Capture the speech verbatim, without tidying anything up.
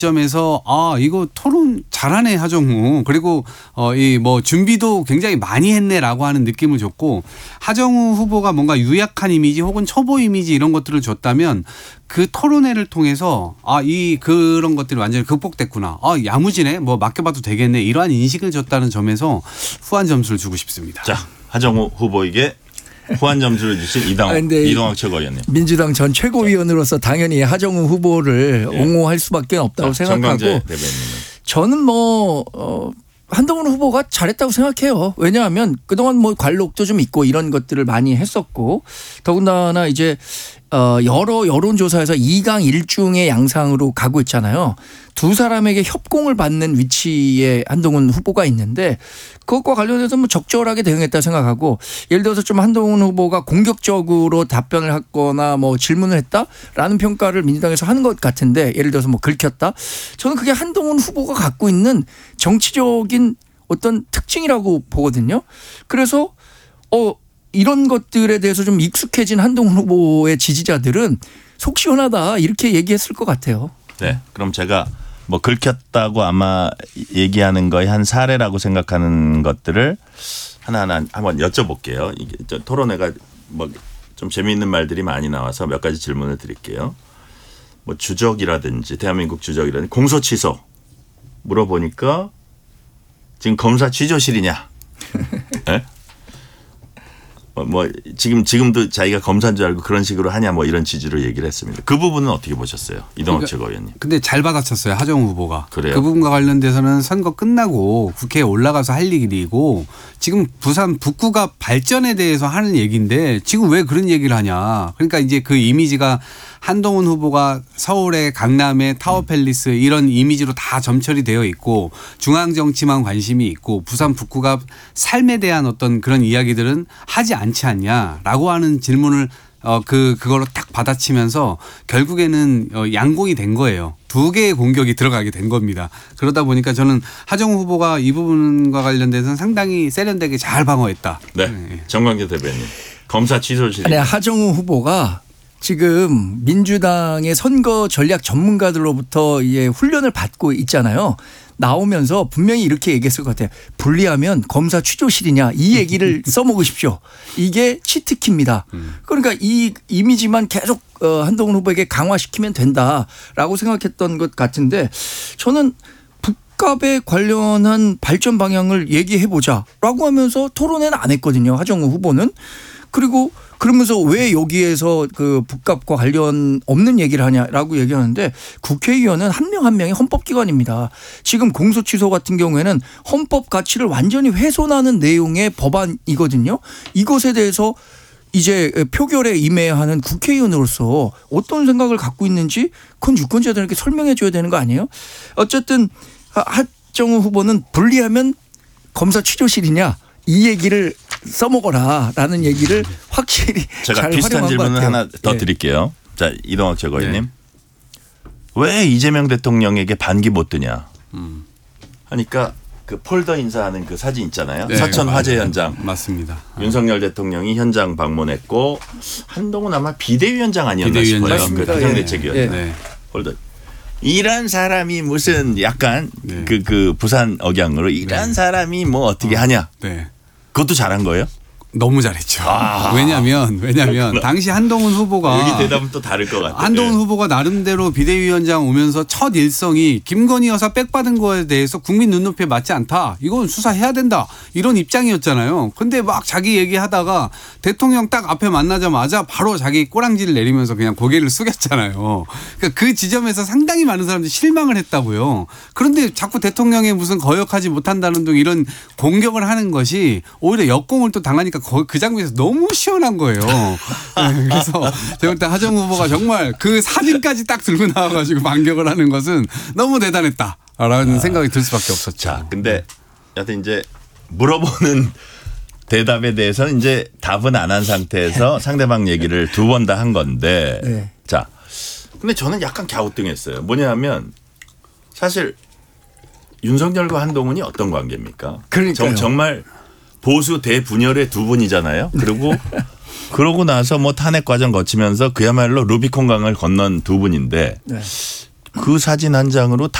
점에서 아 이거 토론 잘하네 하정우 그리고 어 이 뭐 준비도 굉장히 많이 했네라고 하는 느낌을 줬고 하정우 후보가 뭔가 유약한 이미지 혹은 초보 이미지 이런 것들을 줬다면 그 토론회를 통해서 아 이 그런 것들이 완전히 극복됐구나 아 야무지네 뭐 맡겨봐도 되겠네 이러한 인식을 줬다는 점에서 후한 점수를 주고 싶습니다. 자 하정우 후보에게 후한 점수를 주신 이당, 이동학 최고위원님. 민주당 전 최고위원으로서 당연히 하정우 후보를 예. 옹호할 수밖에 없다고 자, 생각하고 저는 뭐 어, 한동훈 후보가 잘했다고 생각해요. 왜냐하면 그동안 뭐 관록도 좀 있고 이런 것들을 많이 했었고 더군다나 이제 어 여러 여론조사에서 이강 일중의 양상으로 가고 있잖아요. 두 사람에게 협공을 받는 위치에 한동훈 후보가 있는데 그것과 관련해서 뭐 적절하게 대응했다 생각하고 예를 들어서 좀 한동훈 후보가 공격적으로 답변을 하거나 뭐 질문을 했다라는 평가를 민주당에서 하는 것 같은데 예를 들어서 뭐 긁혔다. 저는 그게 한동훈 후보가 갖고 있는 정치적인 어떤 특징이라고 보거든요. 그래서 어 이런 것들에 대해서 좀 익숙해진 한동훈 후보의 지지자들은 속 시원하다 이렇게 얘기했을 것 같아요. 네, 그럼 제가 뭐 긁혔다고 아마 얘기하는 거의 한 사례라고 생각하는 것들을 하나하나 한번 여쭤볼게요. 이게 저 토론회가 뭐 좀 재미있는 말들이 많이 나와서 몇 가지 질문을 드릴게요. 뭐 주적이라든지 대한민국 주적이라든지 공소 취소 물어보니까 지금 검사 취조실이냐? 네? 어, 뭐 지금 지금도 자기가 검사인 줄 알고 그런 식으로 하냐 뭐 이런 취지로 얘기를 했습니다. 그 부분은 어떻게 보셨어요, 이동학 그러니까, 최고위원님? 근데 잘 받아쳤어요 하정우 후보가. 그래요? 그 부분과 관련돼서는 선거 끝나고 국회에 올라가서 할 일이고 지금 부산 북구가 발전에 대해서 하는 얘기인데 지금 왜 그런 얘기를 하냐? 그러니까 이제 그 이미지가 한동훈 후보가 서울의 강남의 타워팰리스 이런 이미지로 다 점철이 되어 있고 중앙정치만 관심이 있고 부산 북구가 삶에 대한 어떤 그런 이야기들은 하지 않지 않냐라고 하는 질문을 어, 그, 그걸로 딱 받아치면서 결국에는 어, 양공이 된 거예요. 두 개의 공격이 들어가게 된 겁니다. 그러다 보니까 저는 하정우 후보가 이 부분과 관련돼서는 상당히 세련되게 잘 방어했다. 네. 네. 정광재 대변인. 검사 취소실. 아니, 하정우 후보가 지금 민주당의 선거 전략 전문가들로부터 이제 훈련을 받고 있잖아요. 나오면서 분명히 이렇게 얘기했을 것 같아요. 불리하면 검사 취조실이냐 이 얘기를 써먹으십시오. 이게 치트키입니다. 그러니까 이 이미지만 계속 한동훈 후보에게 강화시키면 된다라고 생각했던 것 같은데 저는 북값에 관련한 발전 방향을 얘기해보자라고 하면서 토론회는 안 했거든요. 하정우 후보는. 그리고 그러면서 왜 여기에서 그 북값과 관련 없는 얘기를 하냐라고 얘기하는데 국회의원은 한 명 한 명이 헌법기관입니다. 지금 공소취소 같은 경우에는 헌법 가치를 완전히 훼손하는 내용의 법안이거든요. 이것에 대해서 이제 표결에 임해야 하는 국회의원으로서 어떤 생각을 갖고 있는지 그건 유권자들에게 설명해 줘야 되는 거 아니에요? 어쨌든 하정우 후보는 불리하면 검사 취조실이냐 이 얘기를 써먹어라라는 얘기를 확실히 제가 잘 비슷한 질문을 하나 더 네. 드릴게요. 자 이동학 최고위원님. 네. 왜 이재명 대통령에게 반기 못 드냐 음. 하니까 그 폴더 인사하는 그 사진 있잖아요. 네. 사천 화재 현장. 맞습니다. 윤석열 대통령이 현장 방문했고 한동훈 아마 비대위원장 아니었나 비대위원장. 싶어요. 그 비상대책위원장. 네. 네. 폴더. 이런 사람이 무슨 약간 네. 그, 그 부산 억양으로 이런 네. 사람이 뭐 어떻게 하냐. 네. 그것도 잘한 거예요? 너무 잘했죠. 아. 왜냐하면 왜냐하면 당시 한동훈 후보가 여기 대답은 또 다를 것 같아요. 한동훈 네. 후보가 나름대로 비대위원장 오면서 첫 일성이 김건희 여사 빽받은 거에 대해서 국민 눈높이에 맞지 않다. 이건 수사해야 된다. 이런 입장이었잖아요. 근데 막 자기 얘기하다가 대통령 딱 앞에 만나자마자 바로 자기 꼬랑지를 내리면서 그냥 고개를 숙였잖아요. 그러니까 그 지점에서 상당히 많은 사람들이 실망을 했다고요. 그런데 자꾸 대통령에 무슨 거역하지 못한다는 등 이런 공격을 하는 것이 오히려 역공을 또 당하니까 그 장면에서 너무 시원한 거예요. 네, 그래서 제가 볼 때 하정우 후보가 정말 그 사진까지 딱 들고 나와가지고 반격을 하는 것은 너무 대단했다라는 아. 생각이 들 수밖에 없었죠. 자, 근데 여튼 이제 물어보는 대답에 대해서는 이제 답은 안 한 상태에서 상대방 얘기를 두 번 다 한 건데, 네. 자, 근데 저는 약간 갸우뚱했어요. 뭐냐면 사실 윤석열과 한동훈이 어떤 관계입니까? 그러니까요. 정말 보수 대분열의 두 분이잖아요. 그리고 그러고 나서 뭐 탄핵 과정 거치면서 그야말로 루비콘강을 건넌 두 분인데 네. 그 사진 한 장으로